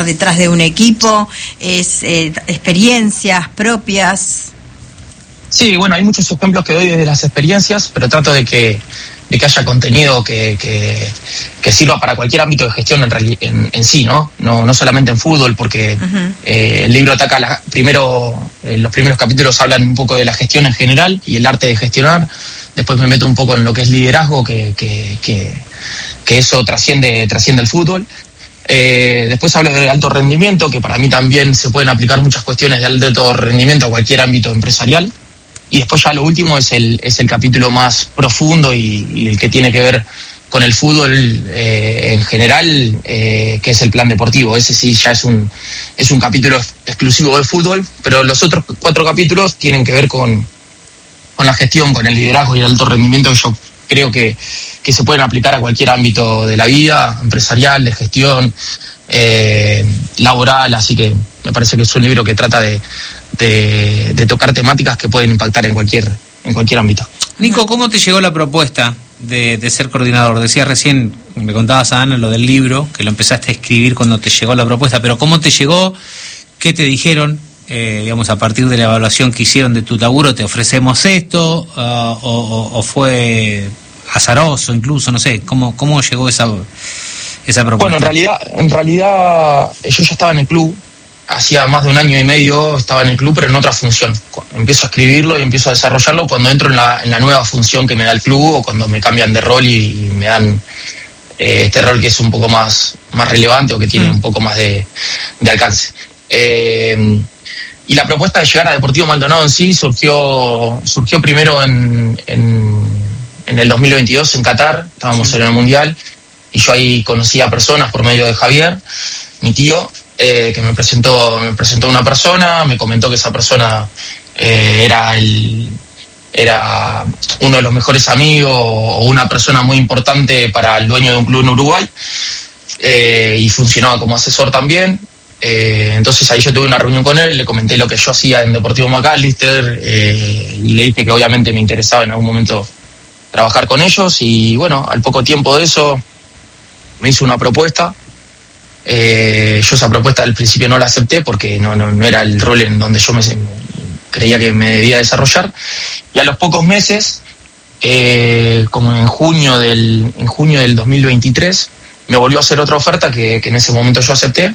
detrás de un equipo, es experiencias propias. Sí, bueno, hay muchos ejemplos que doy desde las experiencias, pero trato de que haya contenido que sirva para cualquier ámbito de gestión en sí, ¿no? No solamente en fútbol, porque el libro ataca los primeros capítulos hablan un poco de la gestión en general y el arte de gestionar. Después me meto un poco en lo que es liderazgo, que eso trasciende el fútbol. Después hablo de alto rendimiento, que para mí también se pueden aplicar muchas cuestiones de alto rendimiento a cualquier ámbito empresarial. Y después ya lo último es el capítulo más profundo y el que tiene que ver con el fútbol en general, que es el plan deportivo. Ese sí ya es un capítulo exclusivo de fútbol, pero los otros 4 capítulos tienen que ver con la gestión, con el liderazgo y el alto rendimiento, que yo creo que se pueden aplicar a cualquier ámbito de la vida, empresarial, de gestión, laboral. Así que me parece que es un libro que trata de tocar temáticas que pueden impactar en cualquier ámbito. Nico, ¿cómo te llegó la propuesta de ser coordinador? Decías recién, me contabas a Ana lo del libro, que lo empezaste a escribir cuando te llegó la propuesta, pero ¿cómo te llegó? ¿Qué te dijeron? A partir de la evaluación que hicieron de tu laburo, ¿te ofrecemos esto? ¿O fue azaroso incluso? No sé, ¿cómo llegó esa propuesta? Bueno, en realidad yo ya estaba en el club. Hacía más de 1 año y medio estaba en el club, pero en otra función. Empiezo a escribirlo y empiezo a desarrollarlo cuando entro en la nueva función que me da el club, o cuando me cambian de rol y me dan este rol que es un poco más relevante, o que tiene un poco más de alcance. Y la propuesta de llegar a Deportivo Maldonado en sí surgió primero en el 2022 en Qatar. Estábamos en el Mundial y yo ahí conocí a personas por medio de Javier, mi tío, que me presentó una persona, me comentó que esa persona era uno de los mejores amigos o una persona muy importante para el dueño de un club en Uruguay, y funcionaba como asesor también. Entonces ahí yo tuve una reunión con él, le comenté lo que yo hacía en Deportivo McAllister, y le dije que obviamente me interesaba en algún momento trabajar con ellos, y bueno, al poco tiempo de eso me hizo una propuesta. Yo esa propuesta al principio no la acepté porque no era el rol en donde yo creía que me debía desarrollar, y a los pocos meses, como en junio del 2023, me volvió a hacer otra oferta que en ese momento yo acepté,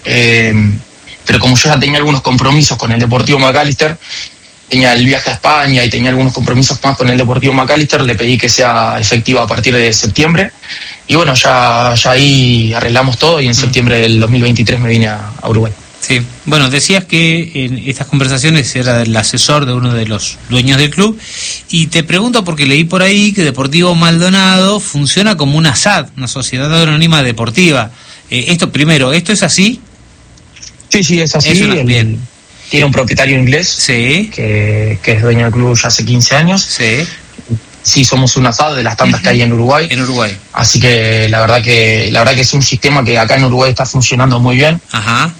pero como yo ya tenía algunos compromisos con el Deportivo McAllister, tenía el viaje a España y tenía algunos compromisos más con el Deportivo McAllister, le pedí que sea efectiva a partir de septiembre. Y bueno, ya ahí arreglamos todo, y en septiembre del 2023 me vine a Uruguay. Sí, bueno, decías que en estas conversaciones era el asesor de uno de los dueños del club, y te pregunto porque leí por ahí que Deportivo Maldonado funciona como una SAD, una sociedad anónima deportiva. ¿Esto es así? Sí, es así. Bien. Tiene un propietario inglés, sí, que es dueño del club ya hace 15 años. Sí. Sí, somos una SAD de las tantas que hay en Uruguay. En Uruguay. Así que la verdad que es un sistema que acá en Uruguay está funcionando muy bien. Ajá.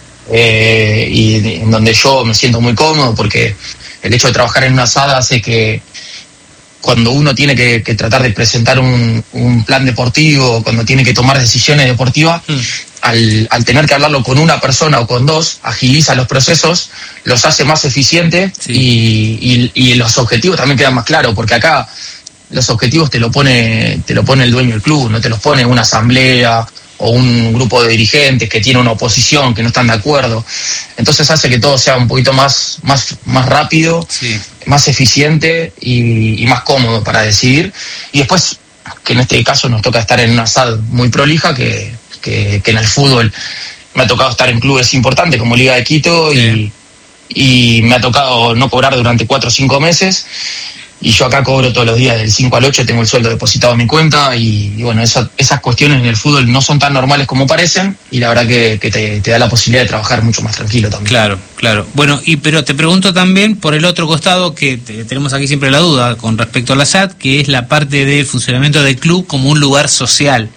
Y en donde yo me siento muy cómodo, porque el hecho de trabajar en una SAD hace que cuando uno tiene que tratar de presentar un plan deportivo, cuando tiene que tomar decisiones deportivas, al tener que hablarlo con una persona o con dos, agiliza los procesos, los hace más eficientes, sí. y los objetivos también quedan más claros, porque acá los objetivos te lo pone el dueño del club, no te los pone una asamblea o un grupo de dirigentes que tiene una oposición, que no están de acuerdo. Entonces hace que todo sea un poquito más rápido, sí, más eficiente y más cómodo para decidir. Y después, que en este caso nos toca estar en una SAD muy prolija, que en el fútbol me ha tocado estar en clubes importantes como Liga de Quito, sí, y me ha tocado no cobrar durante 4 o 5 meses. Y yo acá cobro todos los días del 5 al 8, tengo el sueldo depositado en mi cuenta, y bueno, esas cuestiones en el fútbol no son tan normales como parecen, y la verdad que te da la posibilidad de trabajar mucho más tranquilo también. Claro. Bueno, pero te pregunto también por el otro costado, que tenemos aquí siempre la duda con respecto a la SAD, que es la parte del funcionamiento del club como un lugar social.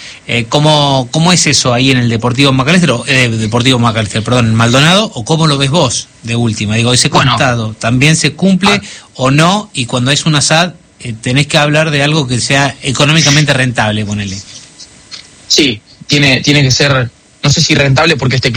¿Cómo es eso ahí en el Deportivo McAllister, en Maldonado, o cómo lo ves vos de última? Digo, ese costado, ¿también se cumple o no? Y cuando es una SAD, tenés que hablar de algo que sea económicamente rentable, ponele. Sí, tiene que ser, no sé si rentable, porque este